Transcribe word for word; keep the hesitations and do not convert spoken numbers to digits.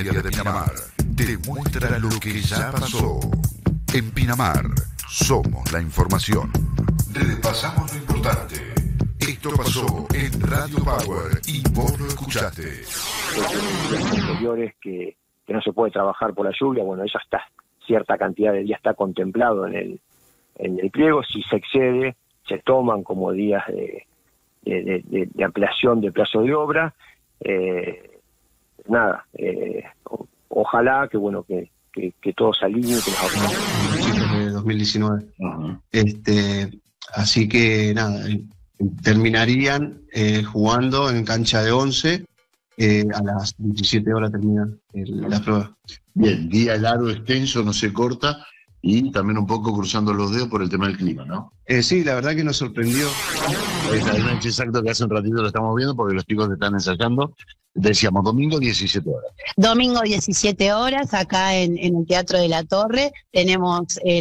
historia de Pinamar te muestra lo que ya pasó. En Pinamar somos la información. Repasamos lo importante. Esto pasó en Radio Power y vos lo escuchaste. Anteriores que, que no se puede trabajar por la lluvia, bueno, eso está, cierta cantidad de días está contemplado en el, en el pliego. Si se excede, se toman como días de, de, de, de ampliación de plazo de obra. Eh, nada, eh, o, ojalá que bueno que, que, que todo se alinee, que nos de dos mil diecinueve. Uh-huh. Este, así que nada, terminarían eh, jugando en cancha de once, eh, a las diecisiete horas termina el, la prueba. Bien, día largo, extenso, no se corta, y también un poco cruzando los dedos por el tema del clima, ¿no? Eh, sí, la verdad que nos sorprendió. Es exacto que hace un ratito lo estamos viendo porque los chicos están ensayando. Decíamos, domingo diecisiete horas. Domingo diecisiete horas, acá en, en el Teatro de la Torre, tenemos... Eh,